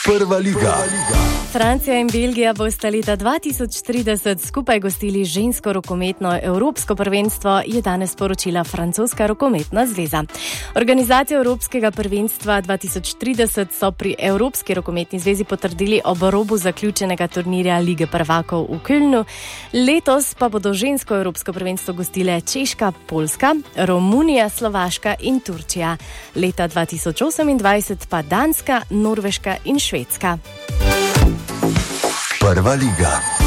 Prva liga. Francija in Belgija bosta leta 2030 skupaj gostili žensko rokometno evropsko prvenstvo, je danes sporočila Francoska rokometna zveza. Organizacijo evropskega prvenstva 2030 so pri Evropski rokometni zvezi potrdili ob robu zaključenega turnirja Lige prvakov v Kölnu. Letos pa bodo žensko evropsko prvenstvo gostile Češka, Poljska, Romunija, Slovaška in Turčija. Leta 2028 pa Danska, Norveška in Švedska. Prva liga.